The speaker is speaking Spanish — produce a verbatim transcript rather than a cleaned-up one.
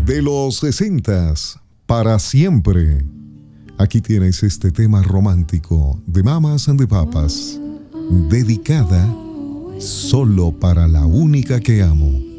de los sesentas, para siempre. Aquí tienes este tema romántico de Mamas and the Papas, dedicada solo para la única que amo.